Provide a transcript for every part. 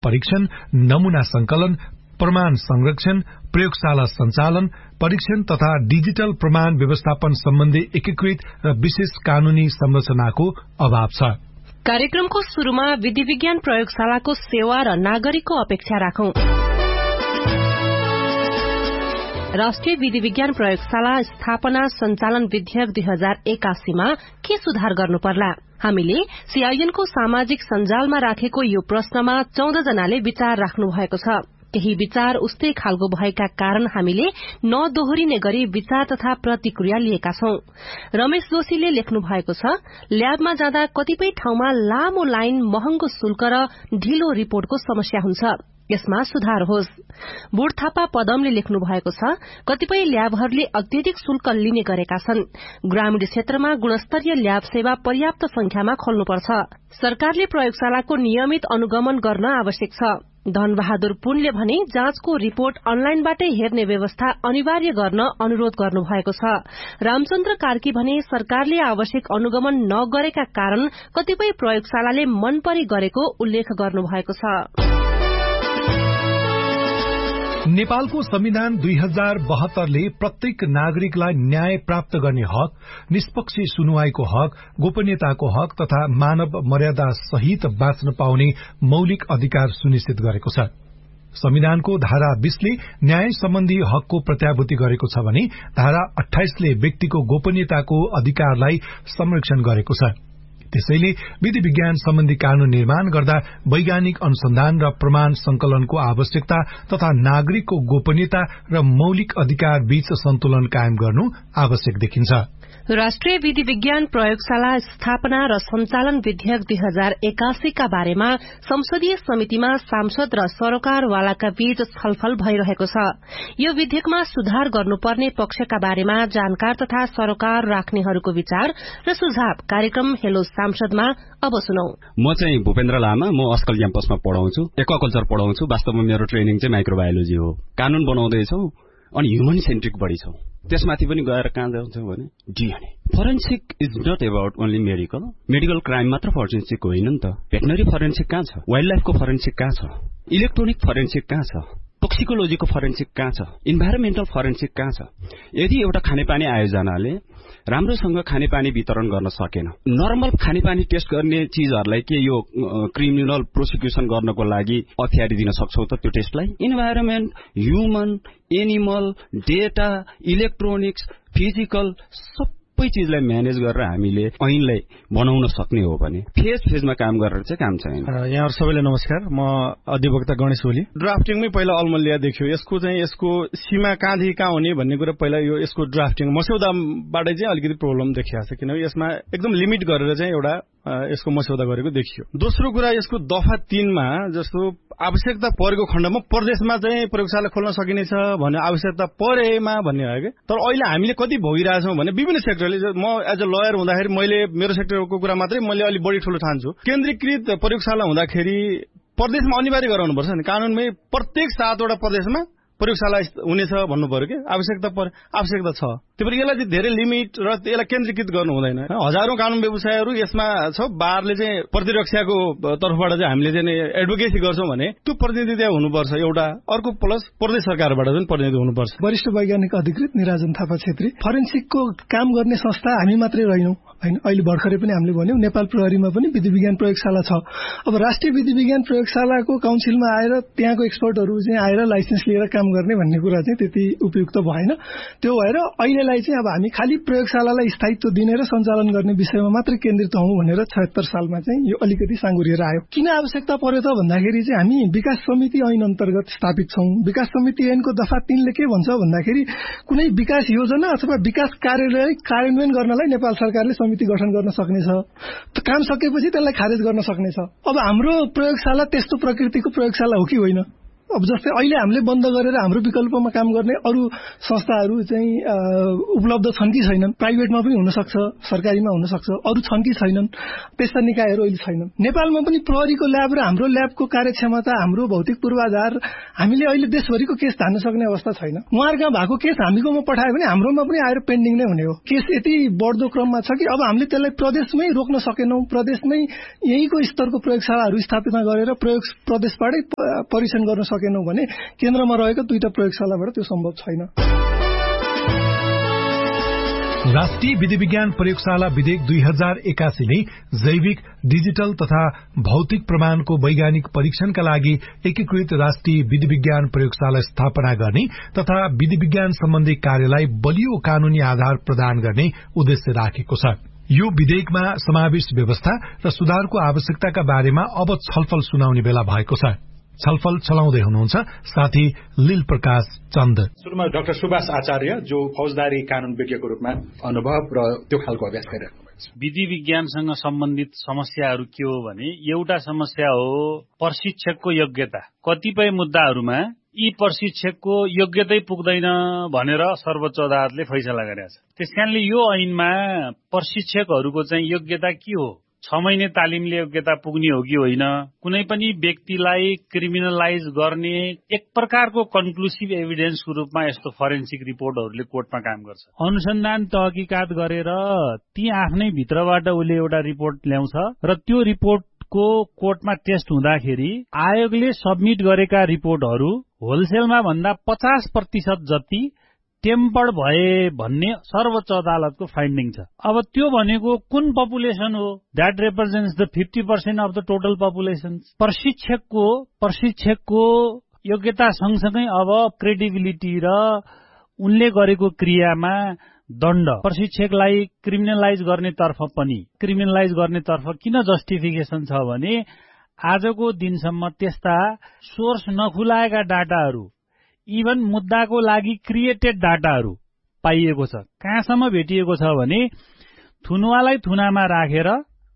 परीक्षण, नमूना संकलन, प्रमाण संरक्षण, प्रयोगशाला सञ्चालन, परीक्षण तथा डिजिटल प्रमाण व्यवस्थापन सम्बन्धी एकीकृत र विशेष कानूनी संरचनाको अभाव छ। कार्यक्रमको शुरूमा विधि विज्ञान प्रयोगशालाको सेवा र नागरिकको अपेक्षा राखौं। राष्ट्रिय विधि विज्ञान प्रयोगशाला स्थापना सञ्चालन विधेयक 2081 मा के सुधार गर्नु पर्ला? हामीले सीआईएनको सामाजिक सञ्जालमा राखेको यो प्रश्नमा 14 जनाले विचार राख्नु भएको छ। केही विचार उस्तै खालको भएका कारण हामीले नदोहोरिने गरी विचार तथा प्रतिक्रिया लिएका छौं। रमेश जोशीले लेख्नु भएको छ, ल्याबमा जाँदा कतिपय ठाउँमा लामो लाइन, महँगो शुल्क र ढिलो रिपोर्टको समस्या हुन्छ। यसमा सुधार होस्। बुढ थापा पदमले लेख्नु भएको छ, कतिपय ल्याबहरूले अत्यधिक शुल्क लिने गरेका छन्। ग्रामीण क्षेत्रमा गुणस्तरीय ल्याब सेवा पर्याप्त संख्यामा खोल्नुपर्छ। सरकारले प्रयोगशालाको नियमित अनुगमन गर्न आवश्यक छ। धनबहादुर पुनले भने जाँचको रिपोर्ट अनलाइनबाटै हेर्ने व्यवस्था अनिवार्य गर्न अनुरोध गर्नु भएको छ। रामचन्द्र कार्की भने सरकारले आवश्यक अनुगमन नगरेका कारण कतिपय प्रयोगशालाले मनपरी गरेको उल्लेख गर्नु भएको छ। नेपालको संविधान 2072 ले प्रत्येक नागरिकलाई न्याय प्राप्त गर्ने हक, निष्पक्ष सुनुवाईको हक, गोपनीयताको हक तथा मानव मर्यादा सहित बाँच्न पाउने मौलिक अधिकार सुनिश्चित गरेको छ। संविधानको धारा 20 ले न्याय सम्बन्धी हकको प्रत्याभूति गरेको छ भने धारा 28 ले व्यक्तिको गोपनीयताको अधिकारलाई संरक्षण गरेको छ। त्यसैले विधि विज्ञान सम्बन्धी कानून निर्माण गर्दा वैज्ञानिक अनुसन्धान र प्रमाण संकलनको आवश्यकता तथा नागरिकको गोपनीयता र मौलिक अधिकार बीच सन्तुलन कायम गर्नु आवश्यक देखिन्छ। राष्ट्रिय विधि विज्ञान प्रयोगशाला स्थापना र सञ्चालन विधेयक 2081 का बारेमा संसदीय समितिमा सांसद र सरकारवालाका बीच छलफल भइरहेको छ। यो विधेयकमा सुधार गर्नुपर्ने पक्षका बारेमा जानकार तथा सरोकार राख्नेहरूको विचार र सुझाव कार्यक्रम हेलो सांसदमा अब सुनौ। म चाहिँ भूपेन्द्र लामा, म अस्कल क्याम्पसमा पढाउँछु, एक्वाकल्चर पढाउँछु। वास्तवमा मेरो ट्रेनिङ चाहिँ माइक्रोबायोलोजी हो। कानून बनाउँदैछौ अनि ह्युमन सेन्ट्रिक बढी छौ। त्यसमाथि पनि गएर कहाँ जान्छौ भने DNA. Forensic is not about only medical crime मात्र फोरेन्सिक होइन नि त। भेटनरी फोरेन्सिक कहाँ छ? वाइल्ड लाइफको फोरेन्सिक कहाँ छ? इलेक्ट्रोनिक फोरेन्सिक कहाँ छ? टोक्सिकोलोजीको फोरेन्सिक कहाँ छ? इन्भाइरोमेन्टल फोरेन्सिक कहाँ छ? यदि एउटा खानेपानी आयोजनाले राम्रोसँग खानेपानी वितरण गर्न सकेन, नर्मल खानेपानी टेस्ट गर्ने चीजहरूलाई के यो क्रिमिनल प्रोसिक्युसन गर्नको लागि अथ्यारी दिन सक्छौ त? त्यो टेस्टलाई environment, human, animal, data, electronics, physical सबै चीजलाई म्यानेज गरेर हामीले ऐनलाई बनाउन सक्ने हो भने फेजमा काम गरेर चाहिँ काम छैन। यहाँहरु सबैलाई नमस्कार। म अधिवक्ता गणेश ओली। ड्राफ्टिङमै पहिला अलमल्लिया देखियो। यसको सीमा कहाँदेखि कहाँ हुने भन्ने कुरा पहिला यो यसको ड्राफ्टिङ मस्यौदाबाटै चाहिँ अलिकति प्रब्लम देखिएको छ, किनभने यसमा एकदम लिमिट गरेर चाहिँ एउटा यसको मस्यौदा गरेको देखियो। दोस्रो कुरा, यसको दफा 3 मा जस्तो आवश्यकता परेको खण्डमा प्रदेशमा चाहिँ प्रयोगशाला खोल्न सकिनेछ भन्ने आवश्यकता परेमा भन्ने हो के। तर अहिले हामीले कति भोगिरहेछौँ भने विभिन्न सेक्टरले, म एज अ लयर हुँदाखेरि मैले मेरो सेक्टरको कुरा मात्रै मैले अलि बढी ठुलो ठान्छु। केन्द्रीकृत प्रयोगशाला हुँदाखेरि प्रदेशमा अनिवार्य गराउनुपर्छ नि। कानूनमै प्रत्येक 7 वटा प्रदेशमा प्रयोगशाला हुनेछ भन्नु पर्यो के। आवश्यकता छ। त्यही भएर यसलाई चाहिँ धेरै लिमिट र यसलाई केन्द्रीकृत गर्नु हुँदैन। हजारौं कानून व्यवसायहरू यसमा छ। बारले चाहिँ प्रतिरक्षाको तर्फबाट चाहिँ हामीले चाहिँ एडभोकेसी गर्छौं भने त्यो प्रतिनिधि त्यहाँ हुनुपर्छ एउटा। अर्को प्लस प्रदेश सरकारबाट पनि प्रतिनिधि हुनुपर्छ। वरिष्ठ वैज्ञानिक अधिकृत निराजन थापा छेत्री। फोरेन्सिकको काम गर्ने संस्था हामी मात्रै रहिनौं हैन। अहिले भर्खरै पनि हामीले भन्यौं नेपाल प्रहरीमा पनि विधि विज्ञान प्रयोगशाला छ। अब राष्ट्रिय विधि विज्ञान प्रयोगशालाको काउन्सिलमा आएर त्यहाँको एक्सपर्टहरू चाहिँ आएर लाइसेन्स लिएर काम गर्ने भन्ने कुरा चाहिँ त्यति उपयुक्त भएन। त्यो भएर अहिलेलाई चाहिँ अब हामी खाली प्रयोगशालालाई स्थायित्व दिने र सञ्चालन गर्ने विषयमा मात्रै केन्द्रित हौं भनेर 76 सालमा चाहिँ यो अलिकति साँगुरिएर आयो। किन आवश्यकता पर्यो त भन्दाखेरि चाहिँ हामी विकास समिति ऐन अन्तर्गत स्थापित छौं। विकास समिति ऐनको दफा 3 ले के भन्छ भन्दाखेरि कुनै विकास योजना अथवा विकास कार्यलाई कार्यान्वयन गर्नलाई नेपाल सरकारले समिति गठन गर्न सक्नेछ। काम सकेपछि त्यसलाई खारेज गर्न सक्नेछ। अब हाम्रो प्रयोगशाला त्यस्तो प्रकृतिको प्रयोगशाला हो कि होइन? अब जस्तै अहिले हामीले बन्द गरेर हाम्रो विकल्पमा काम गर्ने अरू संस्थाहरू चाहिँ उपलब्ध छन् कि छैनन्, प्राइभेटमा पनि हुन सक्छ, सरकारीमा हुन सक्छ, अरू छन् कि छैनन्, त्यस्ता निकायहरू अहिले छैनन्। नेपालमा पनि प्रहरीको ल्याब र हाम्रो ल्याबको कार्यक्षमता, हाम्रो भौतिक पूर्वाधार, हामीले अहिले देशभरिको केस धान्न सक्ने अवस्था छैन। उहाँहरूका भएको केस हामीकोमा पठायो भने हाम्रोमा पनि आएर पेन्डिङ नै हुने हो। केस यति बढ्दो क्रममा छ कि अब हामीले त्यसलाई प्रदेशमै रोक्न सकेनौं, प्रदेशमै यहीको स्तरको प्रयोगशालाहरू स्थापना गरेर प्रदेशबाटै परीक्षण गर्न सकेनौं भने केन्द्रमा रहेको 2टा प्रयोगशालाबाट त्यो सम्भव छैन। राष्ट्रिय विधि विज्ञान प्रयोगशाला विधेयक 2081 ले जैविक, डिजिटल तथा भौतिक प्रमाणको वैज्ञानिक परीक्षणका लागि एकीकृत राष्ट्रिय विधि विज्ञान प्रयोगशाला स्थापना गर्ने तथा विधि विज्ञान सम्बन्धी कार्यलाई बलियो कानूनी आधार प्रदान गर्ने उद्देश्य राखेको छ। यो विधेयकमा समावेश व्यवस्था र सुधारको आवश्यकताका बारेमा अब छलफल सुनाउने बेला भएको छ। छलफल चलाउँदै हुनुहुन्छ साथी लील प्रकाश चन्द। सुरुमा डाक्टर सुभाष आचार्य जो फौजदारी कानून विज्ञको रूपमा अनुभव र त्यो खालको अभ्यास गरिराख्नु भएको छ। विधि विज्ञानसँग सम्बन्धित समस्याहरू के हो भने एउटा समस्या हो प्रशिक्षकको योग्यता। कतिपय मुद्दाहरूमा यी प्रशिक्षकको योग्यतै पुग्दैन भनेर सर्वोच्च अदालतले फैसला गरेको छ। त्यसकारणले यो ऐनमा प्रशिक्षकहरूको चाहिँ योग्यता के हो, 6 महिने तालिमले योग्यता पुग्ने हो कि होइन, कुनै पनि व्यक्तिलाई क्रिमिनलाइज गर्ने एक प्रकारको कन्क्लुसिभ एभिडेन्सको रूपमा यस्तो फरेन्सिक रिपोर्टहरूले कोर्टमा काम गर्छ। अनुसन्धान तहकिकात गरेर ती आफ्नै भित्रबाट उसले एउटा रिपोर्ट ल्याउँछ र त्यो रिपोर्टको कोर्टमा टेस्ट हुँदाखेरि आयोगले सबमिट गरेका रिपोर्टहरू होलसेलमा भन्दा 50% जति टेम्पर्ड भए भन्ने सर्वोच्च अदालतको फाइन्डिङ छ। अब त्यो भनेको कुन पपुलेसन हो? That represents the 50% of the total population. प्रशिक्षकको योग्यता सँगसँगै अब क्रेडिबिलिटी र उनले गरेको क्रियामा दण्ड, प्रशिक्षकलाई क्रिमिनलाइज गर्नेतर्फ पनि, क्रिमिनलाइज गर्नेतर्फ किन जस्टिफिकेसन छ भने आजको दिनसम्म त्यस्ता सोर्स नखुलाएका डाटाहरू, इभन मुद्दाको लागि क्रिएटेड डाटाहरू पाइएको छ। कहाँसम्म भेटिएको छ भने थुनुवालाई थुनामा राखेर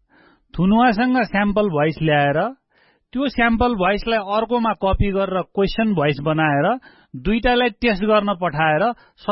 थुनुवासँग स्याम्पल भोइस ल्याएर त्यो स्याम्पल भोइसलाई अर्कोमा कपी गरेर क्वेसन भोइस बनाएर दुईटालाई टेस्ट गर्न पठाएर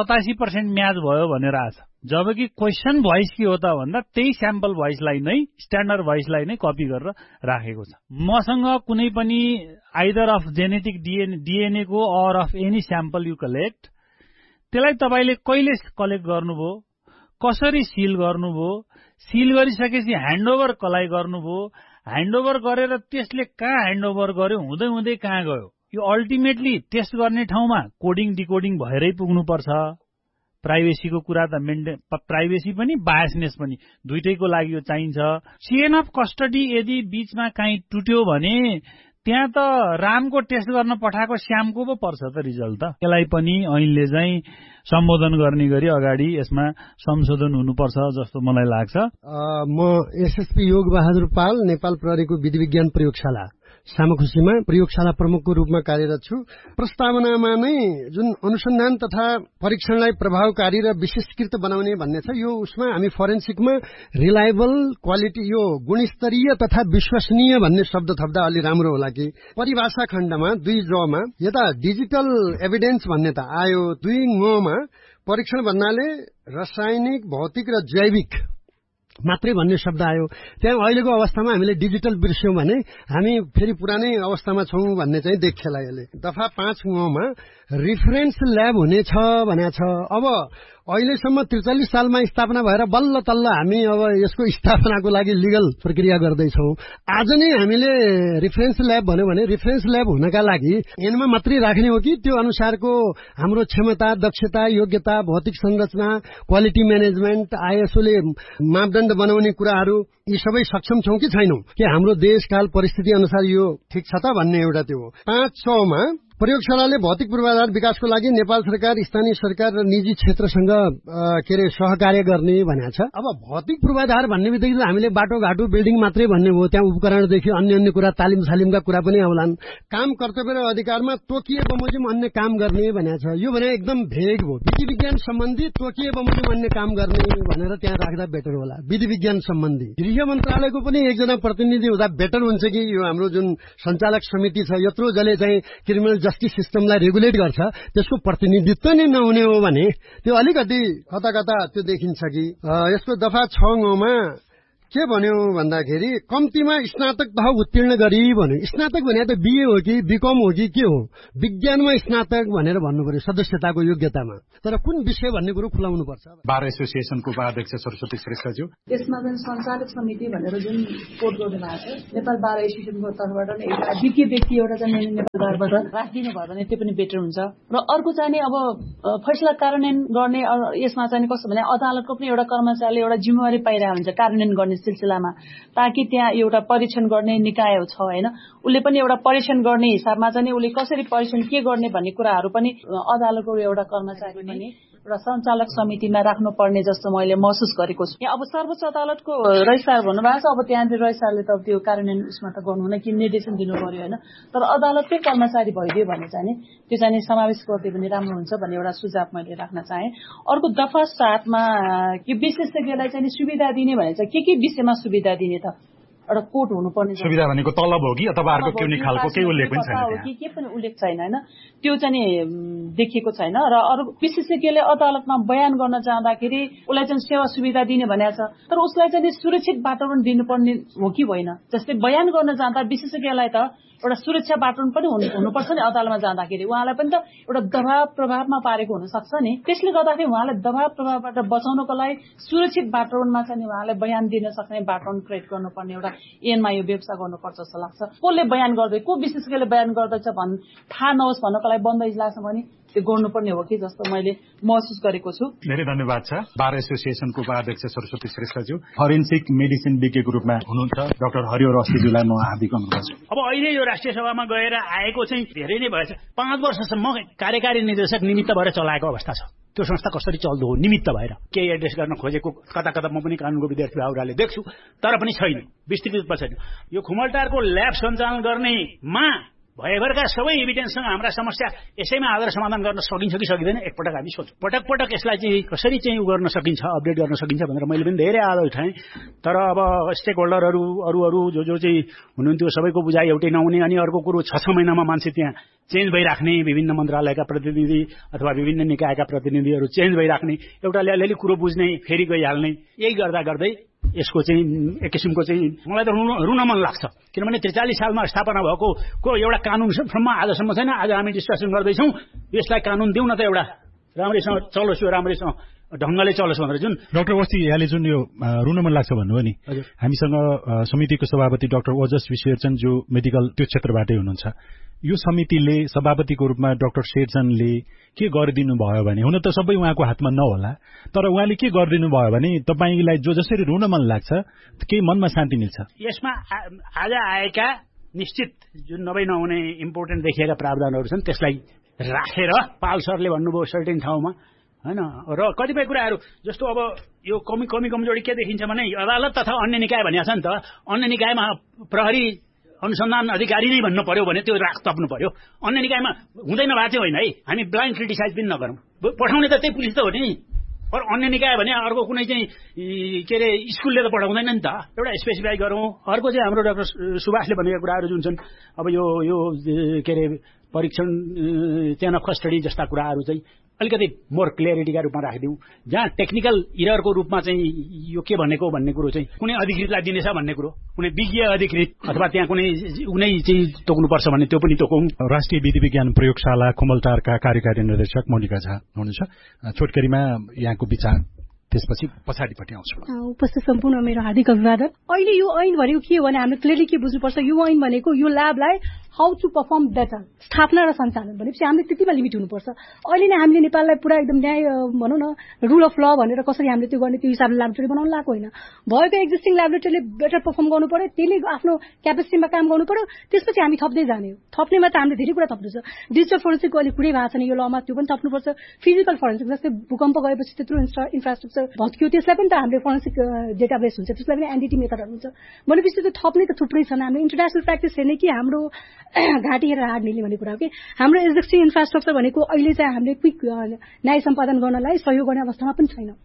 87% म्याच भयो भनेर आछ। जबकि क्वेसन भोइस के हो त भन्दा त्यही स्याम्पल भोइसलाई नै, स्ट्यान्डर्ड भोइसलाई नै कपी गरेर राखेको छ। मसँग कुनै पनि आइदर अफ जेनेटिक डीएनए को or of any sample you collect, त्यसलाई तपाईले कहिले कलेक्ट गर्नुभयो, कसरी सिल गर्नुभयो, सिल गरिसकेपछि ह्यान्डओभर कसलाई गर्नुभयो, ह्यान्डओभर गरेर त्यसले कहाँ ह्यान्डओभर गर्यो, हुँदै हुँदै कहाँ गयो, यो अल्टिमेटली टेस्ट गर्ने ठाउँमा कोडिङ डिकोडिङ भएरै पुग्नुपर्छ। प्राइभेसीको कुरा त प्राइभेसी पनि बायसनेस पनि दुईटैको लागि यो चाहिन्छ। चेन अफ कस्टडी यदि बीचमा कहीँ टुट्यो भने त्यहाँ त रामको टेस्ट गर्न पठाएको श्यामको पो पर्छ त रिजल्ट त। त्यसलाई पनि ऐनले चाहिँ सम्बोधन गर्ने गरी अगाडि यसमा संशोधन हुनुपर्छ जस्तो मलाई लाग्छ। म एसएसपी योग बहादुर पाल, नेपाल प्रहरीको विधि विज्ञान प्रयोगशाला सामखुसीमा प्रयोगशाला प्रमुखको रूपमा कार्यरत छु। प्रस्तावनामा नै जुन अनुसन्धान तथा परीक्षणलाई प्रभावकारी र विशेषकृत बनाउने भन्ने छ, यो उसमा हामी फोरेन्सिकमा रिलायबल, क्वालिटी, यो गुणस्तरीय तथा विश्वसनीय भन्ने शब्द थप्दा अलि राम्रो होला कि। परिभाषा खण्डमा 2 ज मा यता डिजिटल एभिडेन्स भन्ने त आयो, 2 ङ मा परीक्षण भन्नाले रासायनिक, भौतिक र जैविक मात्रै भन्ने शब्द आयो। त्यहाँ अहिलेको अवस्थामा हामीले डिजिटल बिर्स्यौं भने हामी फेरि पुरानै अवस्थामा छौं भन्ने चाहिँ देखिएला। यसले दफा 5 मा रिफरेन्स ल्याब हुनेछ भनेको छ। अब अहिलेसम्म 43 सालमा स्थापना भएर बल्ल तल्ल हामी अब यसको स्थापनाको लागि लिगल प्रक्रिया गर्दैछौं। आज नै हामीले रिफरेन्स ल्याब भन्यो भने रिफरेन्स ल्याब हुनका लागि एनमा मात्रै राख्ने हो कि त्यो अनुसारको हाम्रो क्षमता, दक्षता, योग्यता, भौतिक संरचना, क्वालिटी म्यानेजमेन्ट, आईएसओले मापदण्ड बनाउने कुराहरू यी सबै सक्षम छौं कि छैनौं, कि हाम्रो देशकाल परिस्थिति अनुसार यो ठिक छ त भन्ने एउटा त्यो हो। 500 मा प्रयोगशालाले भौतिक पूर्वाधार विकासको लागि नेपाल सरकार, स्थानीय सरकार र निजी क्षेत्रसँग सहकार्य गर्ने भनेको छ। अब भौतिक पूर्वाधार भन्ने बित्तिकै हामीले बाटोघाटो, बिल्डिङ मात्रै भन्ने हो, त्यहाँ उपकरणदेखि अन्य कुरा, तालिमसालिमका कुरा पनि आउलान्। काम, कर्तव्य र अधिकारमा तोकिए बमोजिम अन्य काम गर्ने भनेको छ। यो भने एकदम भेग हो। विधि विज्ञान सम्बन्धी तोकिए बमोजिम अन्य काम गर्ने भनेर त्यहाँ राख्दा बेटर होला। विधि विज्ञान सम्बन्धी गृह मन्त्रालयको पनि एकजना प्रतिनिधि हुँदा बेटर हुन्छ कि यो हाम्रो जुन सञ्चालक समिति छ, यत्रो जले चाहिँ क्रिमिनल जस्टिस सिस्टमलाई रेगुलेट गर्छ त्यसको प्रतिनिधित्व नै नहुने हो भने त्यो अलिकति कता कता त्यो देखिन्छ कि यसको दफा 6 मा के भन्यो भन्दाखेरि कम्तीमा स्नातक तह उत्तीर्ण गरी भन्यो। स्नातक भने त बीए हो कि बीकम हो कि के हो, विज्ञानमा स्नातक भनेर भन्नु पर्यो सदस्यताको योग्यतामा। तर कुन विषय भन्ने कुरो खुलाउनु पर्छ। बार एसोसिएसनको उपाध्यक्ष सरस्वती श्रेष्ठज्यू, यसमा पनि सञ्चालक समिति भनेर जुन कोड गर्नु भएको छ नेपाल बार एसोसिएसनको तर्फबाट नै एउटा द्वितीय व्यक्ति एउटा चाहिँ नेपाल बारबाट राखिदिनु भयो भने त्यो पनि बेटर हुन्छ। र अर्को चाहिँ अब फैसला कार्यान्वयन गर्ने यसमा चाहिँ कस्तो भने अदालतको पनि एउटा कर्मचारीले एउटा जिम्मेवारी पाइरहेको हुन्छ कार्यान्वयन गर्ने सिलसिलामा, ताकि त्यहाँ एउटा परीक्षण गर्ने निकाय छ हैन, उसले पनि एउटा परीक्षण गर्ने हिसाबमा चाहिँ उसले कसरी परीक्षण के गर्ने भन्ने कुराहरू पनि अदालतको एउटा कर्मचारी पनि एउटा सञ्चालक समितिमा राख्नुपर्ने जस्तो मैले महसुस गरेको छु। यहाँ अब सर्वोच्च अदालतको रजिस्ट्रार भन्नुभएको छ, अब त्यहाँ रजिस्ट्रारले त त्यो कार्यान्वयन उसमा त गर्नु हुन कि निर्देशन दिनु पर्यो हैन, तर अदालतकै कर्मचारी भइदियो भने चाहिँ त्यो चाहिँ समावेश गरिदियो भने राम्रो हुन्छ भन्ने एउटा सुझाव मैले राख्न चाहे। अर्को दफा 7 मा यो विशेषज्ञलाई चाहिँ सुविधा दिने भने चाहिँ के विषयमा सुविधा दिने त एउटा कोड हुनुपर्ने। सुविधा भनेको तलब हो कि अथवा अर्को कुनै खालको केही उल्लेख पनि छैन, के पनि उल्लेख छैन हैन, त्यो चाहिँ देखिएको छैन। र अरु विशेषज्ञले अदालतमा बयान गर्न जाँदाखेरि उसलाई चाहिँ सेवा सुविधा दिने भनेको छ, तर उसलाई चाहिँ सुरक्षित वातावरण दिनुपर्ने हो कि होइन। जस्तै बयान गर्न जाँदा विशेषज्ञलाई त एउटा सुरक्षा वातावरण पनि हुनुपर्छ नि, अदालतमा जाँदाखेरि उहाँलाई पनि त एउटा दबाव प्रभावमा पारेको हुन सक्छ नि। त्यसले गर्दाखेरि उहाँलाई दबाव प्रभावबाट बचाउनको लागि सुरक्षित वातावरणमा चाहिँ उहाँलाई बयान दिन सक्ने वातावरण क्रिएट गर्नुपर्ने एउटा ऐनमा यो व्यवस्था गर्नुपर्छ जस्तो लाग्छ। कसले बयान गर्दै को विशेषज्ञले बयान गर्दैछ भन्ने थाहा नहोस् भन्नको लागि बन्द इजलासमा पनि त्यो गर्नुपर्ने हो कि जस्तो मैले महसुस गरेको छु। धेरै धन्यवाद छ। बार एसोसिएसनको उपाध्यक्ष सरस्वती श्रेष्ठज्यू, फरेन्सिक मेडिसिन विज्ञको रूपमा हुनुहुन्छ डाक्टर हरिहर अस्तिज्यूलाई म हार्दिक अनुरोध गर्छु। अब अहिले यो राष्ट्रिय सभामा गएर आएको चाहिँ धेरै नै भएछ। 5 वर्षसम्म कार्यकारी निर्देशक निमित्त भएर चलाएको अवस्था छ। त्यो संस्था कसरी चल्दो हो निमित्त भएर केही एड्रेस गर्न खोजेको कता कता म पनि कानुनको विद्यार्थी भाइहरूले देख्छु, तर पनि छैन, विस्तृत छैन। यो खुमलटारको ल्याब सञ्चालन गर्नेमा भएभरका सबै एभिडेन्ससँग हाम्रा समस्या यसैमा आधार समाधान गर्न सकिन्छ कि सकिँदैन एकपटक हामी सोचौँ। पटक पटक यसलाई चाहिँ कसरी चाहिँ गर्न सकिन्छ, अपडेट गर्न सकिन्छ भनेर मैले पनि धेरै आवाज उठाएँ। तर अब स्टेक होल्डरहरू अरू जो चाहिँ हुनुहुन्थ्यो सबैको बुझाइ एउटै नहुने, अनि अर्को कुरो 6 महिनामा मान्छे त्यहाँ चेन्ज भइराख्ने, विभिन्न मन्त्रालयका प्रतिनिधि अथवा विभिन्न निकायका प्रतिनिधिहरू चेन्ज भइराख्ने, एउटाले अलिअलि कुरो बुझ्ने फेरि गइहाल्ने, यही गर्दा गर्दै यसको चाहिँ एक किसिमको चाहिँ मलाई त रुन मन लाग्छ। किनभने 43 सालमा स्थापना भएको एउटा कानुनसम्म आजसम्म छैन। आज हामी डिस्कसन गर्दैछौँ यसलाई कानुन दिउँ न त, एउटा राम्रैसँग चलोस्, यो राम्रैसँग ढंगले चलोस् भनेर। जुन डाक्टर वस्ती यहाँले जुन यो रुन मन लाग्छ भन्नुभयो नि, हामीसँग समितिको सभापति डाक्टर ओजस विशेषन जो मेडिकल त्यो क्षेत्रबाटै हुनुहुन्छ, यो समितिले सभापतिको रूपमा डाक्टर शेरचनले के गरिदिनु भयो भने, हुन त सबै उहाँको हातमा नहोला, तर उहाँले के गरिदिनु भयो भने तपाईलाई जो जसरी रुन मन लाग्छ केही मनमा शान्ति मिल्छ। यसमा आज आएका निश्चित जुन नहुने इम्पोर्टेन्ट देखिएका प्रावधानहरू छन् त्यसलाई राखेर पाल सरले भन्नुभयो सर्टेन ठाउँमा हैन, र कतिपय कुराहरू जस्तो अब यो कमी कमजोरी के देखिन्छ भने अदालत तथा अन्य निकाय भनिएको छ नि त, अन्य निकायमा प्रहरी अनुसन्धान अधिकारी नै भन्नु पर्यो भने त्यो तप्नु पर्यो। अन्य निकायमा हुँदैन भए चाहिँ होइन है, हामी ब्लाइन्ड क्रिटिसाइज पनि नगरौँ, पठाउने त त्यही पुलिस त हो नि। और अन्य निकाय भने अर्को कुनै चाहिँ के अरे स्कुलले त पढाउँदैन नि त, एउटा स्पेसिफाई गरौँ। अर्को चाहिँ हाम्रो डाक्टर सुभाषले भनेका कुराहरू जुन छन्, अब यो के अरे परीक्षण चेन अफ कस्टडी जस्ता कुराहरू चाहिँ अलिकति मोर क्लियरिटीका रूपमा राखिदिउँ, जहाँ टेक्निकल इररको रूपमा चाहिँ यो के भनेको भन्ने कुरो चाहिँ कुनै अधिकृतलाई दिनेछ भन्ने कुरो, कुनै विज्ञ अधिकृत अथवा त्यहाँ कुनै चाहिँ तोक्नुपर्छ भन्ने त्यो पनि तोकौँ। राष्ट्रिय विधि विज्ञान प्रयोगशाला खुमलटारका कार्यकारी निर्देशक मोनिका झा हुनुहुन्छ। छोटकरीमा यहाँको विचार, त्यसपछि पछाडिपट्टि आउँछु। उपस्थित सम्पूर्ण मेरो हार्दिक अभिवादन। अहिले यो ऐन भनेको के हो भने हामीले क्लियरली के बुझ्नुपर्छ, यो ऐन भनेको यो ल्याबलाई हाउ टु परफर्म बेटर स्थापना र सञ्चालन भनेपछि हामीले त्यतिमा लिमिट हुनुपर्छ। अहिले नै हामीले नेपाललाई पुरा एकदम न्याय भनौँ न रुल अफ ल भनेर कसरी हामीले त्यो गर्ने त्यो हिसाबले ल्याबोरेटरी बनाउनु लागेको होइन। भएको एक्जिस्टिङ ल्याबोरेटरीले बेटर परफर्म गर्नु पर्यो, त्यसले आफ्नो क्यापेसिटीमा काम गर्नु पर्यो, त्यसपछि हामी थप्दै जाने हो। थप्नेमा त हामीले धेरै कुरा थप्नु छ। डिजिटल फोरेन्सिकको अहिले कुरै भएको छैन यो लमा, त्यो पनि थप्नुपर्छ। फिजिकल फोरेन्सिक जस्तै भूकम्प गएपछि त्यत्रो इन्फ्रास्ट्रक्चर भत्कियो, त्यसलाई पनि त हामीले फोरेन्सिक डेटाबेस हुन्छ, त्यसलाई पनि एनडीटी मेथडहरू हुन्छ भनेपछि त्यो थप्ने त थुप्रै छन्। हामीले इन्टरनेसनल प्र्याक्टिस हेर्ने कि हाम्रो घाँटी हेरेर हाड निल्ने भन्ने कुरा हो कि हाम्रो एक्जिस्टिङ इन्फ्रास्ट्रक्चर भनेको अहिले चाहिँ हामीले क्विक न्याय सम्पादन गर्नलाई सहयोग गर्ने अवस्थामा पनि छैन।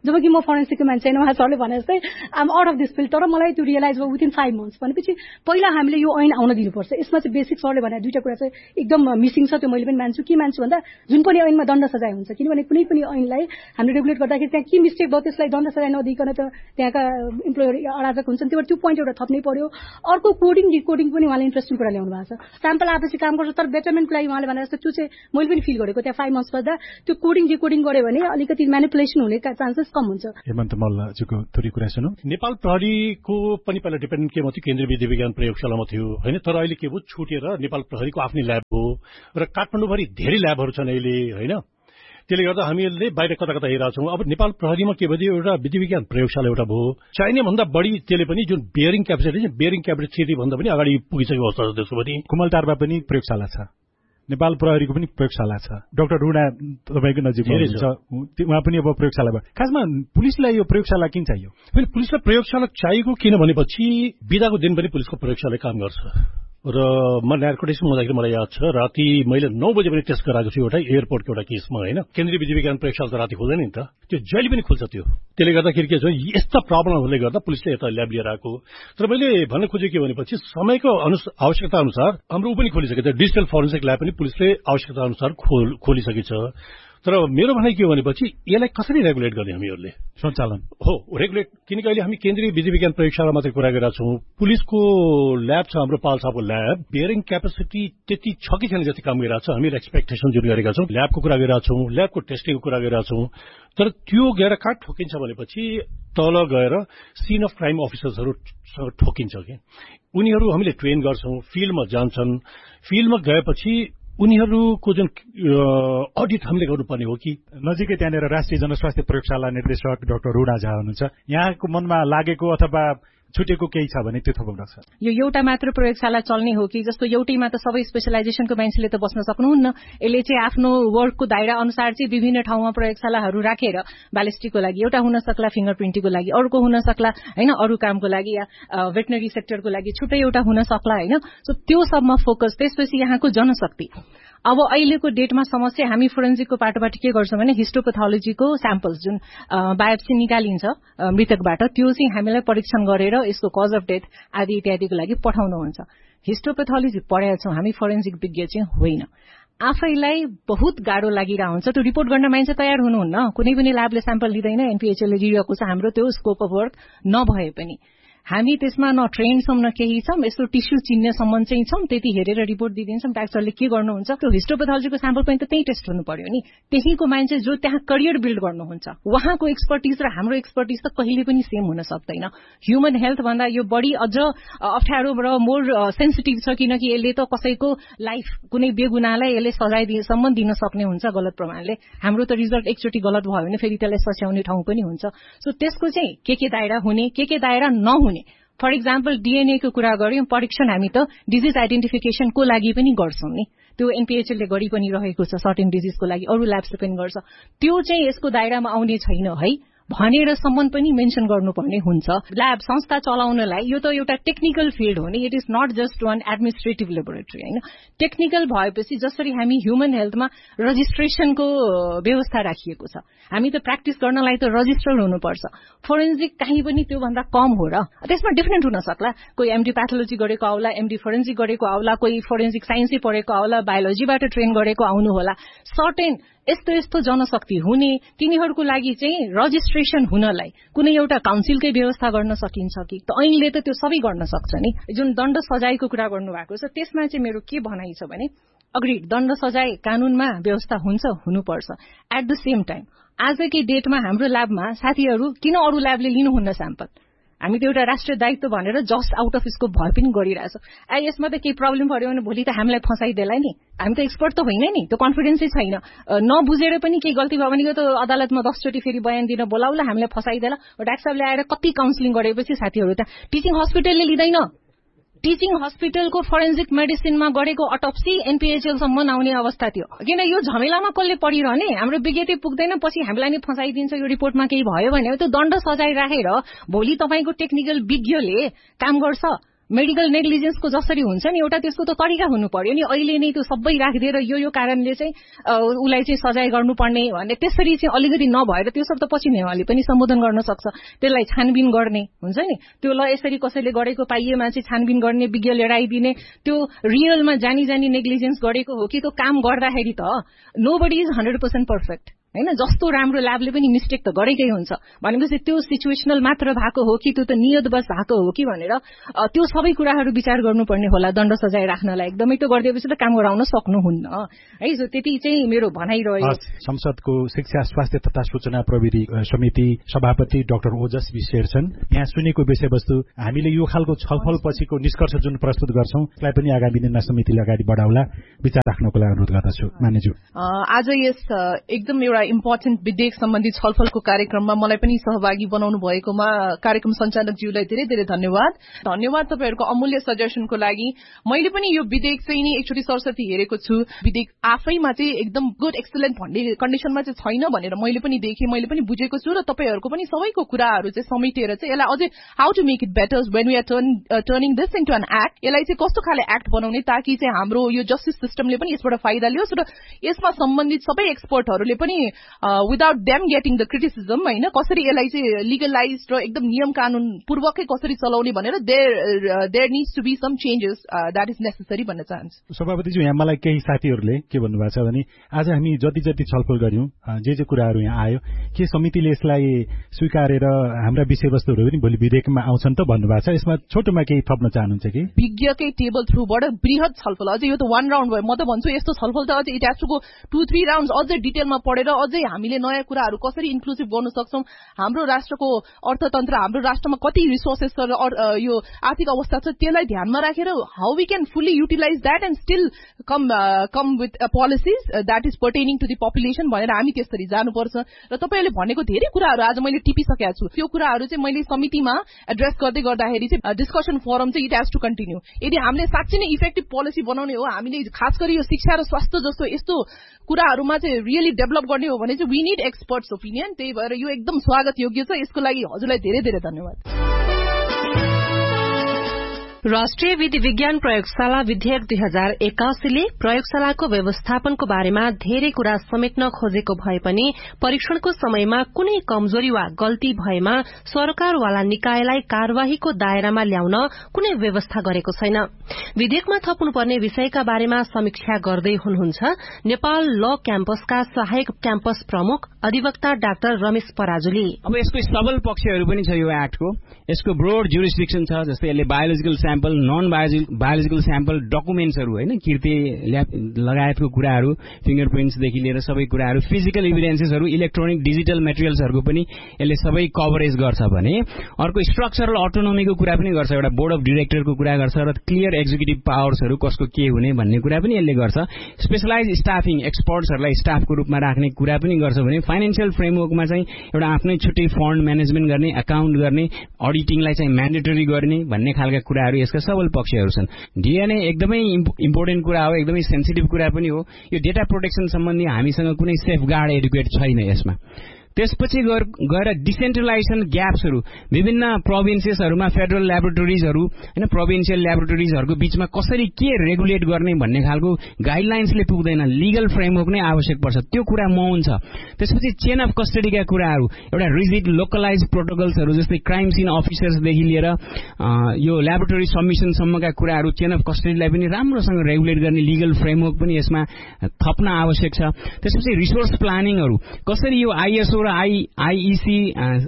जबकि म फरेन्सिकको मान्छे होइन, उहाँ सरले भने जस्तै आम आउट अफ दिस फिल्ड। तर मलाई त्यो रियलाइज भयो विदिन 5 months भनेपछि पहिला हामीले यो ऐन आउन दिनुपर्छ। यसमा चाहिँ बेसिक सरले भने दुईटा कुरा चाहिँ एकदम मिसिङ छ, त्यो मैले पनि मान्छु। के मान्छु भन्दा जुन पनि ऐनमा दण्ड सजाय हुन्छ, किनभने कुनै पनि ऐनलाई हामीले रेगुलेट गर्दाखेरि त्यहाँ के मिस्टेक भयो त्यसलाई दण्ड सजाय नदिइकन त त्यहाँका इम्प्लोयर अराजक हुन्छन्। त्यो पोइन्ट एउटा थप्नै पर्यो। अर्को कोडिङ डिकोडिङ पनि उहाँले इन्ट्रेस्टिङ कुरा ल्याउनु भएको छ। स्याम्पल आएपछि काम गर्छ, तर बेटरमेन्टको लागि उहाँले भने जस्तो त्यो चाहिँ मैले पनि फिल गरेको। त्यहाँ 5 months बस्दा त्यो कोडिङ डिकोडिङ गर्यो भने अलिकति म्यानिपुलेसन हुने चान्सेस कम हुन्छ। हेमन्त मल्लजीको थोरै कुरा सुनौ। नेपाल प्रहरीको पनि पहिला डिपेन्डेन्ट केमा थियो, केन्द्रीय विधि विज्ञान प्रयोगशालामा थियो होइन, तर अहिले के भयो छुटेर नेपाल प्रहरीको आफ्नै ल्याब हो र काठमाडौँभरि धेरै ल्याबहरू छन् अहिले होइन। त्यसले गर्दा हामीले बाहिर कता कता हेरेका छौँ। अब नेपाल प्रहरीमा के भयो, एउटा विधि विज्ञान प्रयोगशाला एउटा भयो, चाहिने भन्दा बढी त्यसले पनि जुन बियरिङ क्यापेसिटी भन्दा पनि अगाडि पुगिसकेको अवस्था छ। त्यसको पनि कुमलटारमा पनि प्रयोगशाला छ, नेपाल प्रहरीको पनि प्रयोगशाला छ। डाक्टर रुडा तपाईँको नजिक हुनुहुन्छ, उहाँ पनि अब प्रयोगशाला भयो। खासमा पुलिसलाई यो प्रयोगशाला किन चाहियो? पुलिसलाई प्रयोगशाला चाहिएको किन भनेपछि बिदाको दिन पनि पुलिसको प्रयोगशाला काम गर्छ। र म नार्कोटिक्समा हुँदाखेरि मलाई याद छ, राति मैले 9 बजे पनि टेस्ट गराएको छु एउटा एयरपोर्टको एउटा केसमा होइन। केन्द्रीय विधि विज्ञान प्रयोगशाला त राति खुल्दैन नि त, त्यो जहिले पनि खुल्छ त्यो। त्यसले गर्दाखेरि के छ, यस्ता प्रब्लमहरूले गर्दा पुलिसले यता ल्याब लिएर आएको। तर मैले भन्न खोजेको के भनेपछि समयको आवश्यकता अनुसार हाम्रो पनि खोलिसकेको छ, डिजिटल फोरेन्सिक ल्याब पनि पुलिसले आवश्यकता अनुसार खोलिसकेको छ। तर मेरो भनाइ के हो भनेपछि यसलाई कसरी रेगुलेट गर्ने हामीहरूले सञ्चालन हो रेगुलेट, किनकि अहिले हामी केन्द्रीय विधि विज्ञान प्रयोगशाला मात्रै कुरा गरेका छौँ। पुलिसको ल्याब छ हाम्रो पाल्साको ल्याब, बियरिङ क्यापेसिटी त्यति छ कि छैन जति काम गरिरहेको छ। हामीले एक्सपेक्टेसन जुन गरेका छौँ, ल्याबको कुरा गरिरहेका छौँ, ल्याबको टेस्टिङको कुरा गरिरहेका छौँ। तर त्यो गएर कहाँ ठोकिन्छ भनेपछि तल गएर सिन अफ क्राइम अफिसर्सहरूसँग ठोकिन्छ कि उनीहरू हामीले ट्रेन गर्छौँ, फिल्डमा जान्छन्, फिल्डमा गएपछि उनीहरूको जुन अडिट हामीले गर्नुपर्ने हो कि। नजिकै त्यहाँनिर राष्ट्रिय जनस्वास्थ्य प्रयोगशाला निर्देशक डाक्टर रुडा झा हुनुहुन्छ, यहाँको मनमा लागेको अथवा छुटेको केही छ भने त्यो थप्नु सक्छ। यो एउटा मात्र प्रयोगशाला चल्ने हो कि जस्तो एउटैमा त सबै स्पेशलाइजेसनको मान्छेले त बस्न सक्नुहुन्न। यसले चाहिँ आफ्नो वर्कको दायरा अनुसार चाहिँ विभिन्न ठाउँमा प्रयोगशालाहरू राखेर ब्यालिस्टिकको लागि एउटा हुन सक्ला, फिङ्गरप्रिन्टिङको लागि अर्को हुन सक्ला होइन, अरू कामको लागि या भेटनरी सेक्टरको लागि छुट्टै एउटा हुन सक्ला होइन। सो त्यो सबमा फोकस। त्यसपछि यहाँको जनशक्ति। अब अहिलेको डेटमा समस्या हामी फोरेन्सिकको पाटोबाट के गर्छौँ भने हिस्टोपेथोलोजीको स्याम्पल्स जुन बायोप्सी निकालिन्छ मृतकबाट, त्यो चाहिँ हामीलाई परीक्षण गरेर यसको कज अफ डेथ आदि इत्यादिको लागि पठाउनुहुन्छ। हिस्टोपेथोलोजी पढेका छौँ हामी, फोरेन्सिक विज्ञ चाहिँ होइन। आफैलाई बहुत गाह्रो लागिरहेको हुन्छ, त्यो रिपोर्ट गर्न मान्छे तयार हुनुहुन्न। कुनै पनि ल्याबले स्याम्पल लिँदैन, एनपीएचएलले लिइरहेको छ। हाम्रो त्यो स्कोप अफ वर्क नभए पनि हामी त्यसमा न ट्रेन छौँ न केही छौँ, यस्तो टिस्यु चिन्नेसम्म चाहिँ छौँ, त्यति हेरेर रिपोर्ट दिइदिन्छौँ। डाक्टरले के गर्नुहुन्छ, त्यो हिस्टोपेथोलोजीको स्याम्पल पनि त त्यही टेस्ट हुनु पर्यो नि। त्यहीको मान्छे जो त्यहाँ करियर बिल्ड गर्नुहुन्छ, उहाँको एक्सपर्टिज र हाम्रो एक्सपर्टिज त कहिले पनि सेम हुन सक्दैन। ह्युमन हेल्थ भन्दा यो बढी अझ अप्ठ्यारो र मोर सेन्सिटिभ छ, किनकि यसले त कसैको लाइफ कुनै बेगुनालाई यसले सजायसम्म दिन सक्ने हुन्छ गलत प्रमाणले। हाम्रो त रिजल्ट एकचोटि गलत भयो भने फेरि त्यसलाई सच्याउने ठाउँ पनि हुन्छ। सो त्यसको चाहिँ के दायरा हुने, के दायरा नहुने। फर इक्जाम्पल डीएनए को कुरा गर्यौं, परीक्षण हामी त डिजिज आइडेन्टिफिकेशनको लागि पनि गर्छौं नि, त्यो एनपीएचएलले गरि पनि रहेको छ सर्टेन डिजिजको लागि, अरू ल्याब्सले पनि गर्छ। त्यो चाहिँ यसको दायरामा आउने छैन है भनेर सम्म पनि मेन्सन गर्नुपर्ने हुन्छ। ल्याब संस्था चलाउनलाई यो त एउटा टेक्निकल फिल्ड हो नि, it is not just one administrative laboratory होइन। टेक्निकल भएपछि जसरी हामी ह्युमन हेल्थमा रजिस्ट्रेसनको व्यवस्था राखिएको छ, हामी त प्र्याक्टिस गर्नलाई त रजिस्टर्ड हुनुपर्छ। फोरेन्सिक कहीँ पनि त्योभन्दा कम हो र त्यसमा डिफरेन्ट हुन सक्ला। कोही एमडी प्याथोलोजी गरेको आउला, एमडी फोरेन्सिक गरेको आउला, कोही फोरेन्सिक साइन्सै पढेको आउला, बायोलोजीबाट ट्रेन गरेको आउनु होला। सर्टेन यस्तो जनशक्ति हुने तिनीहरूको लागि चाहिँ रजिस्ट्रेसन हुनलाई कुनै एउटा काउन्सिलकै व्यवस्था गर्न सकिन्छ कि? त ऐनले त त्यो सबै गर्न सक्छ नि। जुन दण्ड सजायको कुरा गर्नुभएको छ त्यसमा चाहिँ मेरो के भनाइ छ भने, अग्री दण्ड सजाय कानूनमा व्यवस्था हुन्छ, हुनुपर्छ। एट द सेम टाइम आजकै डेटमा हाम्रो ल्याबमा साथीहरू किन अरू ल्याबले लिनुहुन्न स्याम्पल? हामी त एउटा राष्ट्रिय दायित्व भनेर जस्ट आउट अफ स्कोप भए पनि गरिरहेछौँ। यसमा त केही प्रब्लम पर्यो भने भोलि त हामीलाई फसाइदेला नि, हामी त एक्सपर्ट त होइन नि, त्यो कन्फिडेन्सै छैन। नबुझेर पनि केही गल्ती भयो भने यो त अदालतमा 10 चोटि फेरि बयान दिन बोलाउला, हामीलाई फसाइदेला। डाक्टर साहबले आएर कति काउन्सिलिङ गरेपछि साथीहरू त टिचिङ हस्पिटलले लिँदैन। टिचिङ हस्पिटलको फोरेन्सिक मेडिसिनमा गरेको अटोप्सी एनपीएचएलसम्म आउने अवस्था थियो, किन यो झमेलामा कसले पढिरहने? हाम्रो विज्ञता पुग्दैन, पछि हामीलाई नै फसाइदिन्छ। यो रिपोर्टमा केही भयो भने त्यो दण्ड सजाय राखेर भोलि तपाईँको टेक्निकल विज्ञले काम गर्छ। मेडिकल नेग्लिजेन्सको जसरी हुन्छ नि एउटा त्यसको त तरिका हुनु पर्यो नि। अहिले नै त्यो सबै राखिदिएर यो कारणले चाहिँ उसलाई चाहिँ सजाय गर्नुपर्ने भन्ने त्यसरी चाहिँ अलिकति नभएर त्यो सब त पछि नेवारले पनि सम्बोधन गर्न सक्छ। त्यसलाई छानबिन गर्ने हुन्छ नि, त्यो ल यसरी कसैले गरेको पाइएमा चाहिँ छानबिन गर्ने, विज्ञ लडाइदिने, त्यो रियलमा जानी नेग्लिजेन्स गरेको हो कि त्यो काम गर्दाखेरि त नोबडी इज 100% पर्फेक्ट हैन। जस्तो राम्रो ल्याबले पनि मिस्टेक त गरेकै हुन्छ भनेपछि त्यो सिचुएसनल मात्र भएको हो कि त्यो त नियतवश भएको हो कि भनेर त्यो सबै कुराहरू विचार गर्नुपर्ने होला दण्ड सजाय राख्नलाई। एकदमै त्यो गरिदिएपछि त काम गराउन सक्नुहुन्न है। सो त्यति चाहिँ मेरो भनाइ रह्यो। संसदको शिक्षा स्वास्थ्य तथा सूचना प्रविधि समिति सभापति डाक्टर ओजस विशेर छन्। यहाँ सुनेको विषयवस्तु हामीले यो खालको छलफल पछिको निष्कर्ष जुन प्रस्तुत गर्छौं त्यसलाई पनि आगामी दिनमा समितिले अगाडि बढाउला, विचार राख्नको लागि अनुरोध गर्दछु। मान्यज्यू, आज यस एकदम एउटा इम्पोर्टेन्ट विधेयक सम्बन्धी छलफलको कार्यक्रममा मलाई पनि सहभागी बनाउनु भएकोमा कार्यक्रम सञ्चालकज्यूलाई धेरै धेरै धन्यवाद। तपाईहरूको अमूल्य सजेसनको लागि। मैले पनि यो विधेयक चाहिँ नि एकचोटि सरस्वती हेरेको छु। विधेयक आफैमा चाहिँ एकदम गुड एक्सलेन्ट भन्ने कन्डिसनमा चाहिँ छैन भनेर मैले पनि देखेँ, मैले पनि बुझेको छु र तपाईहरूको पनि सबैको कुराहरू चाहिँ समेटेर चाहिँ यसलाई अझै how to make it better when we are turning this into an act, यसलाई चाहिँ कस्तो खाले एक्ट बनाउने ताकि चाहिँ हाम्रो यो जस्टिस सिस्टमले पनि यसबाट फाइदा लियोस् र यसमा सम्बन्धित सबै एक्सपर्टहरूले पनि without them getting the criticism हैन कसरी यसलाई चाहिँ लिगलाइज र एकदम नियम कानून पूर्वकै कसरी चलाउने भनेर there needs to be some changes that is necessary भन्न चाहन्छु। सभापतिज्यू, यहाँ मलाई केही साथीहरूले के भन्नुभएको छ भने आज हामी जति छलफल गर्यौं जे कुराहरू यहाँ आयो के समितिले यसलाई स्वीकारेर हाम्रा विषयवस्तुहरू पनि भोलि विधेयकमा आउँछन् त भन्नुभएको छ। यसमा छोटोमा केही थप्न चाहनुहुन्छ कि? विज्ञकै टेबल थ्रुबाट बृहत छलफल, अझै यो त 1 राउन्ड भयो। म त भन्छु यस्तो छलफल त अझै it has to go 2-3 rounds अझै डिटेलमा पढेर अझै हामीले नयाँ कुराहरू कसरी इन्क्लुसिभ गर्न सक्छौं, हाम्रो राष्ट्रको अर्थतन्त्र, हाम्रो राष्ट्रमा कति रिसोर्सेस छ र यो आर्थिक अवस्था छ त्यसलाई ध्यानमा राखेर how we can fully utilise that and still come with policies that is पर्टेनिङ to the population भनेर हामी त्यसरी जानुपर्छ। र तपाईँहरूले भनेको धेरै कुराहरू आज मैले टिपिसकेको छु। त्यो कुराहरू चाहिँ मैले समितिमा एड्रेस गर्दै गर्दाखेरि चाहिँ डिस्कसन फोरम चाहिँ इट हैज टु कन्टिन्यू। यदि हामीले साँच्चै नै इफेक्टिभ पोलिसी बनाउने हो, हामीले खास गरी यो शिक्षा र स्वास्थ्य जस्तो यस्तो कुराहरूमा चाहिँ रियली डेभलप गर्ने हो भने चाहिँ वी नीड एक्सपर्ट्स ओपिनियन। त्यही भएर यो एकदम स्वागत योग्य छ। यसको लागि हजुरलाई धेरै धेरै धन्यवाद। राष्ट्रिय विधि विज्ञान प्रयोगशाला विधेयक 2081 ले प्रयोगशालाको व्यवस्थापनको बारेमा धेरै कुरा समेट्न खोजेको भए पनि परीक्षणको समयमा कुनै कमजोरी वा गल्ती भएमा सरकारवाला निकायलाई कार्यवाहीको दायरामा ल्याउन कुनै व्यवस्था गरेको छैन। विधेयकमा थप्नुपर्ने विषयका बारेमा समीक्षा गर्दै हुनुहुन्छ नेपाल ल क्याम्पसका सहायक क्याम्पस प्रमुख अधिवक्ता डाक्टर रमेश पराजुली। अब यसको सबल पक्षहरू पनि छ यो एक्टको। यसको ब्रोड जुरिस्डिक्सन छ, जस्तै यसले biological sample, non biological sample डकुमेन्ट्सहरू हैन किर्ते लगायतको कुराहरू, फिंगरप्रिन्ट्सदेखि लिएर सबै कुराहरू, फिजिकल इभिडेन्सेसहरू, इलेक्ट्रोनिक डिजिटल मेटेरियल्सहरूको पनि यसले सबै कभरेज गर्छ भने अर्को स्ट्रक्चरल अटोनोमीको कुरा पनि गर्छ, एउटा बोर्ड अफ डिरेक्टरको कुरा गर्छ र क्लियर एक्जिक्युटिभ पावर्सहरू कसको के हुने भन्ने कुरा पनि यसले गर्छ। स्पेशलाइज स्टाफिङ, एक्सपर्ट्सहरूलाई स्टाफको रूपमा राख्ने कुरा पनि गर्छ भने फाइनेन्शियल फ्रेमवर्कमा चाहिँ एउटा आफ्नै छुट्टै फन्ड म्यानेजमेन्ट गर्ने, अकाउन्ट गर्ने, अडिटिङलाई चाहिँ म्यान्डेटरी गर्ने भन्ने खालका कुराहरू यसका सबल पक्षहरू छन्। डीएनए एकदमै इम्पोर्टेन्ट कुरा हो, एकदमै सेन्सिटिभ कुरा पनि हो। यो डेटा प्रोटेक्सन सम्बन्धी हामीसँग कुनै सेफगार्ड एडुकेट छैन यसमा। त्यसपछि गएर डिसेन्ट्रलाइजेसन ग्याप्सहरू, विभिन्न प्रोभिन्सेसहरूमा फेडरल ल्याबोरेटोरिजहरू हैन प्रोभिन्सियल ल्याबोरेटोरिजहरूको बीचमा कसरी के रेगुलेट गर्ने भन्ने खालको गाइडलाइन्सले पुग्दैन, लिगल फ्रेमवर्क नै आवश्यक पर्छ। त्यो कुरा मौन छ। त्यसपछि चेन अफ कस्टडीका कुराहरू, एउटा रिजिड लोकलाइज प्रोटोकल्सहरू जस्तै क्राइम सिन अफिसर्सदेखि लिएर यो ल्याबोरेटोरी सबमिसनसम्मका कुराहरू, चेन अफ कस्टडीलाई पनि राम्रोसँग रेगुलेट गर्ने लिगल फ्रेमवर्क पनि यसमा थप्न आवश्यक छ। त्यसपछि रिसोर्स प्लानिङहरू, कसरी यो आइएसओ र आइइसी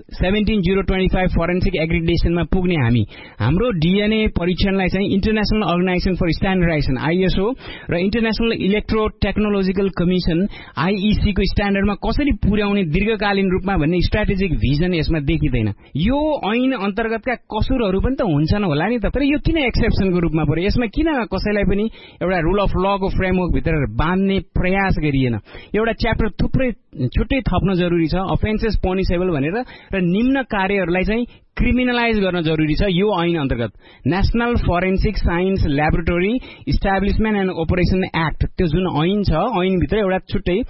17025 फोरेन्सिक एग्रिडेसनमा पुग्ने हाम्रो डीएनए परीक्षणलाई चाहिँ international organisation for standardisation ISO र इन्टरनेशनल इलेक्ट्रो टेक्नोलोजिकल कमिसन आइइसी को स्ट्यान्डर्डमा कसरी पुर्याउने दीर्घकालीन रूपमा भन्ने स्ट्राटेजिक भिजन यसमा देखिँदैन। यो ऐन अन्तर्गतका कसुरहरू पनि त हुन्छन् होला नि त, तर यो किन एक्सेप्सनको रूपमा पर्यो? यसमा किन कसैलाई पनि एउटा रुल अफ लको फ्रेमवर्क भित्र बाँध्ने प्रयास गरिएन? एउटा च्याप्टर थुप्रै छुट्टै थप्न जरुरी छ, अफेन्सेस पनिसेबल भनेर, र निम्न कार्यहरूलाई चाहिँ क्रिमिनलाइज गर्न जरुरी छ यो ऐन अन्तर्गत। National forensic science laboratory establishment and operation act, त्यो जुन ऐन छ, ऐनभित्र एउटा छुट्टै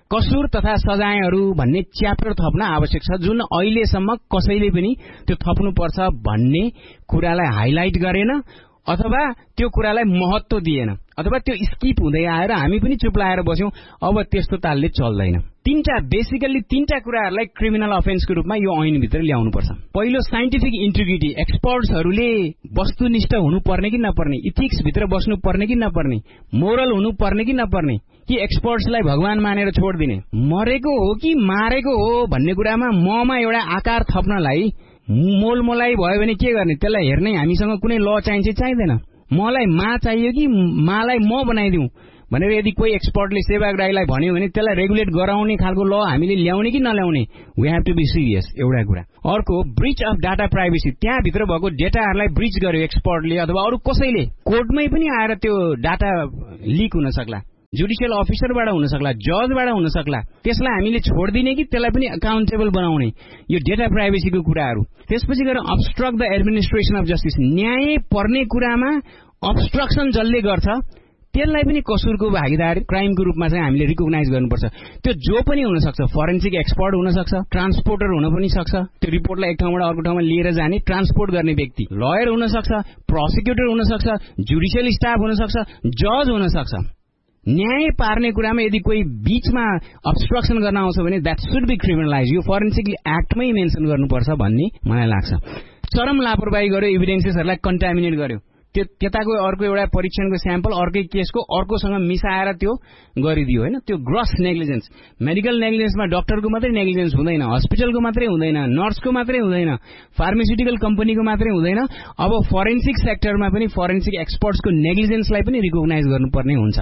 कसुर तथा सजायहरू भन्ने च्याप्टर थप्न आवश्यक छ, जुन अहिलेसम्म कसैले पनि त्यो थप्नुपर्छ भन्ने कुरालाई हाइलाइट गरेन अथवा त्यो कुरालाई महत्व दिएन अथवा त्यो स्किप हुँदै आएर हामी पनि चुप लागेर बस्यौं। अब त्यस्तो तालले चल्दैन। बेसिकली तीनटा कुराहरूलाई क्रिमिनल अफेन्सको रूपमा यो ऐनभित्र ल्याउनुपर्छ। पहिलो, साइन्टिफिक इन्टिग्रिटी, एक्सपर्ट्सहरूले वस्तुनिष्ठ हुनुपर्ने कि नपर्ने, इथिक्स भित्र बस्नुपर्ने कि नपर्ने, मोरल हुनुपर्ने कि नपर्ने, कि एक्सपर्ट्सलाई भगवान मानेर छोड्दिने, मरेको हो कि मारेको हो भन्ने कुरामा ममा एउटा आकार थप्नलाई मोलमोलाई भयो भने के गर्ने? त्यसलाई हेर्ने हामीसँग कुनै ल चाहिन्छ चाहिँदैन। मलाई मा चाहियो कि मालाई म बनाइदिउँ भनेर यदि कोही एक्सपर्टले सेवाग्राहीलाई भन्यो भने त्यसलाई रेगुलेट गराउने खालको ल हामीले ल्याउने कि नल्याउने? We have to be serious. एउटा कुरा। अर्को, ब्रिच अफ डाटा प्राइभेसी। त्यहाँभित्र भएको डेटाहरूलाई ब्रिच गर्यो एक्सपर्टले अथवा अरू कसैले, कोर्टमै पनि आएर त्यो डाटा लिक हुन सक्ला, जुडिसियल अफिसरबाट हुन सक्ला, जजबाट हुन सक्ला। त्यसलाई हामीले छोड्दिने कि त्यसलाई पनि अकाउन्टेबल बनाउने? यो डेटा प्राइभेसीको कुराहरू। त्यसपछि गएर abstract the administration of justice. न्याय पर्ने कुरामा अब्स्ट्रक्सन जसले गर्छ त्यसलाई पनि कसुरको भागीदार क्राइमको रूपमा चाहिँ हामीले रिकग्नाइज गर्नुपर्छ। त्यो जो पनि हुन सक्छ, फरेन्सिक एक्सपर्ट हुन सक्छ, ट्रान्सपोर्टर हुन पनि सक्छ, त्यो रिपोर्टलाई एक ठाउँबाट अर्को ठाउँमा लिएर जाने ट्रान्सपोर्ट गर्ने व्यक्ति, लयर हुन सक्छ, प्रोसिक्युटर हुन सक्छ, जुडिसियल स्टाफ हुन सक्छ, जज हुन सक्छ। न्याय पार्ने कुरामा यदि कोही बीचमा अब्स्ट्रक्सन गर्न आउँछ भने द्याट शुड बी क्रिमिनलाइज। यो फरेन्सिक एक्टमै मेन्सन गर्नुपर्छ भन्ने मलाई लाग्छ। चरम लापरवाही गर्यो, एभिडेन्सेसहरूलाई कन्टामिनेट गर्यो, त्यताको अर्को एउटा परीक्षणको स्याम्पल अर्कै केसको अर्कोसँग मिसाएर त्यो गरिदियो होइन? त्यो ग्रस नेग्लिजेन्स। मेडिकल नेग्लिजेन्समा डाक्टरको मात्रै नेग्लिजेन्स हुँदैन, हस्पिटलको मात्रै हुँदैन, नर्सको मात्रै हुँदैन, फार्मास्युटिकल कम्पनीको मात्रै हुँदैन। अब फरेन्सिक सेक्टरमा पनि फरेन्सिक एक्सपर्ट्सको नेग्लिजेन्सलाई पनि रिकग्नाइज गर्नुपर्ने हुन्छ।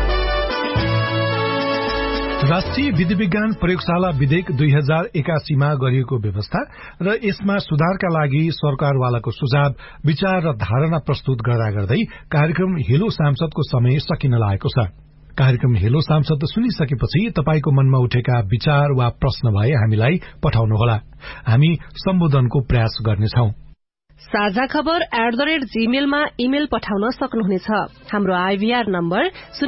राष्ट्रिय विधि विज्ञान प्रयोगशाला विधेयक 2081 मा गरिएको व्यवस्था र यसमा सुधारका लागि सरकारवालाको सुझाव, विचार र धारणा प्रस्तुत गर्दै कार्यक्रम हेलो सांसदको समय सकिन लागेको छ। कार्यक्रम हेलो सांसद सुनिसकेपछि तपाईको मनमा उठेका विचार वा प्रश्न भए हामीलाई पठाउनुहोला। हामी सम्बोधनको प्रयास गर्नेछौं। साझा खबर @gmail मा इमेल पठाउन सक्नुहुनेछ। हाम्रो आइभीआर नम्बर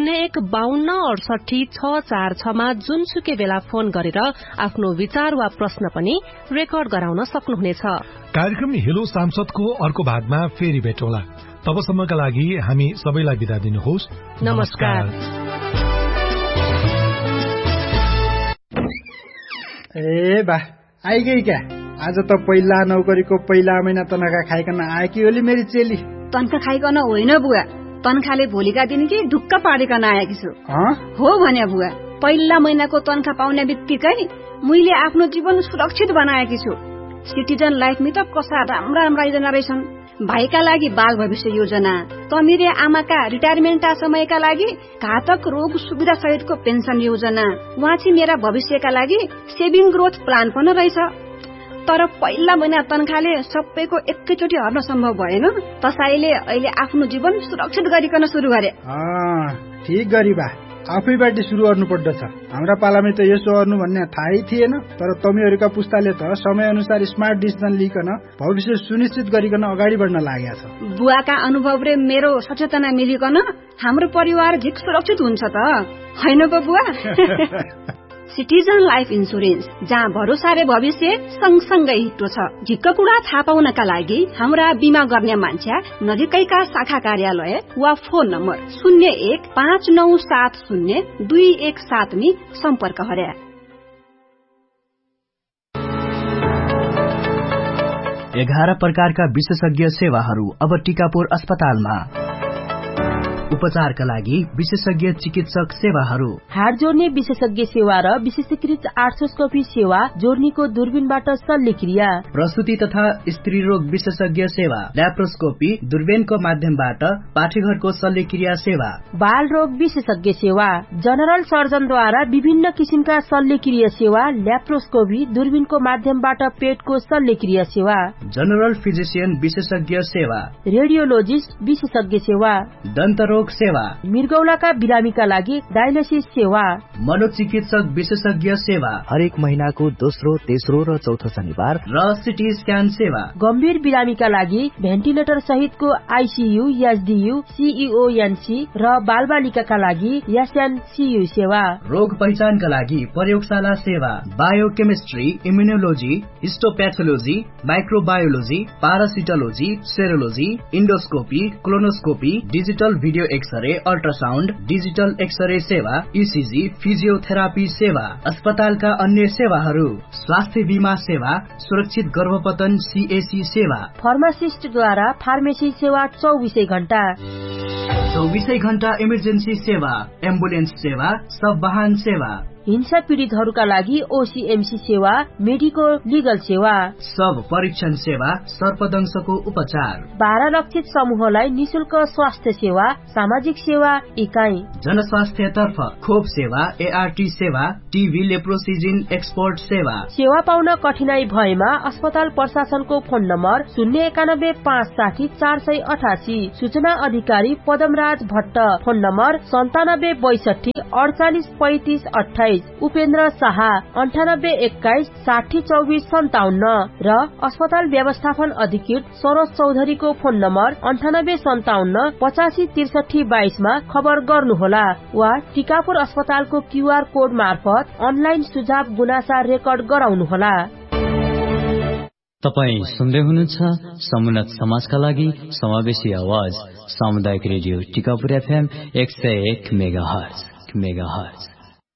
0152686646 मा जुनसुकै बेला फोन गरेर आफ्नो विचार वा प्रश्न पनि रेकर्ड गराउन सक्नुहुनेछ। कार्यक्रम हेलो सांसदको अर्को भागमा फेरि भेटौँला। तबसम्मका लागि हामी सबैलाई बिदा दिनुहोस्। नमस्कार। ए बा आइगई क्या? आज त पहिला नौकरीको पहिला महिना तनखा खाइकन आएकी होली मेरी चेली। तनखा खाइकन होइन बुवा, तनखाले भोलिका दिन कि ढुक्क पारिकन आएकी छु। हो भने बुवा, पहिला महिनाको तनखा पाउने बित्तिकै मैले आफ्नो जीवन सुरक्षित बनाएकी छु। सिटिजन लाइफ मित कसा राम्रा राम्रा योजना रहेछन्। भाइका लागि बाल भविष्य योजना, तमिरे आमाका रिटायरमेन्टका समयका लागि घातक रोग सुविधा सहितको पेन्सन योजना, वाँची मेरा भविष्यका लागि सेभिङ ग्रोथ प्लान पनि रहेछ। तर पहिला महिना तनखाले सबैको एकैचोटि हर्न सम्भव भएन। त्यसैले अहिले आफ्नो जीवन सुरक्षित गरिकन सुरु गरे। ठीक गरी बा, आफैबाट सुरु गर्नु पर्दछ। हाम्रा पालामै त यसो गर्नु भन्ने थाहै थिएन। तर तमीहरूका पुस्ताले त समय अनुसार स्मार्ट डिसिजन लिइकन भविष्य सुनिश्चित गरिकन अगाडि बढ्न लागेको छ। बुवाका अनुभव र मेरो सचेतना मिलिकन हाम्रो परिवार झिक सुरक्षित हुन्छ त हैन पो बुवा? सिटिजन लाइफ इन्सुरेन्स, जहाँ भरोसा र भविष्य सँगसँगै हिटो छ। झिक्क कुरा थाहा पाउनका लागि हाम्रा बिमा गर्ने मान्छे नजिकैका शाखा कार्यालय वा फोन नम्बर 0159702117 नी सम्पर्क गरे। 11 प्रकारका विशेषज्ञ सेवाहरू अब टिकापुर अस्पतालमा। उपचारका लागि विशेषज्ञ चिकित्सक सेवाहरू, हाड जोड्ने विशेषज्ञ सेवा र विशेषीकृत आर्थ्रोस्कोपी सेवा, जोर्नीको दूरबीनबाट शल्यक्रिया, प्रसुति तथा स्त्री रोग विशेषज्ञ सेवा, ल्याप्रोस्कोपी, दूरबीनको माध्यमबाट पाठेघरको शल्यक्रिया सेवा, बाल रोग विशेषज्ञ सेवा, जनरल सर्जनद्वारा विभिन्न किसिमका शल्यक्रिया सेवा, ल्याप्रोस्कोपी, दूरबीनको माध्यमबाट पेटको शल्यक्रिया सेवा, जनरल फिजिशियन विशेषज्ञ सेवा, रेडियोलोजिस्ट विशेषज्ञ सेवा, दन्तरोग स्त्रीरोग सेवा, मृगौलाका बिरामीका लागि डायलिसिस सेवा, मनोचिकित्सक विशेषज्ञ सेवा हरेक महिनाको दोस्रो, तेस्रो र चौथो शनिबार र सिटी स्क्यान सेवा, गम्भीर बिरामीका लागि भेन्टिलेटर सहितको आईसीयू, एसडीयू, सीईओएनसी र बालबालिकाका लागि एसएनसीयू सेवा, रोग पहिचानका लागि प्रयोगशाला सेवा, biochemistry, immunology, हिस्टोप्याथोलोजी, microbiology, पारासिटोलोजी, सेरोलोजी, endoscopy, colonoscopy, digital video x-ray, ultrasound, digital x-ray सेवा, ईसीजी, फिजियोथेरापी सेवा, अस्पतालका अन्य सेवाहरू, स्वास्थ्य बीमा सेवा, सुरक्षित गर्भपतन सीएसी सेवा, फार्मासिस्टद्वारा फार्मेसी सेवा 24 घण्टा, 24 घण्टा इमर्जेन्सी सेवा, एम्बुलेन्स सेवा, सब वाहन सेवा, हिंसा पीड़ितहरूका लागि ओसीएमसी सेवा, मेडिकल लिगल सेवा, सब परीक्षण सेवा, सर्पदंशको उपचार, 12 लक्षित समूहलाई निशुल्क स्वास्थ्य सेवा, सामाजिक सेवा इकाइ, जनस्वास्थ्य तर्फ खोप सेवा, एआरटी सेवा, टीबी लेप्रोसिजिन एक्सपोर्ट सेवा। सेवा पाउन कठिनाई भएमा अस्पताल प्रशासनको फोन नम्बर 091 560 488, सूचना अधिकारी पदमराज भट्ट, फोन नम्बर 97 62 48 35 28, उपेन्द्र शाह 98 21 60 24 57 र अस्पताल व्यवस्थापन अधिकृत सरोज चौधरीको फोन नम्बर 98 57 85 63 22 मा खबर गर्नुहोला वा टिकापुर अस्पतालको क्यूआर कोड मार्फत अनलाइन सुझाव गुनासा रेकर्ड गराउनुहोला। तपाई सुन्दै हुनुहुन्छ समुन्नत समाजका लागि समावेशी आवाज सामुदायिक रेडियो टिकापुर एफएम 101 मेगाहर्ज।